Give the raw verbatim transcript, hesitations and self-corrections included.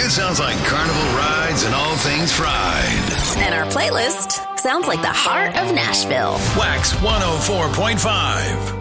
sounds like carnival rides and all things fried. And our playlist sounds like the heart of Nashville. Wax one oh four point five.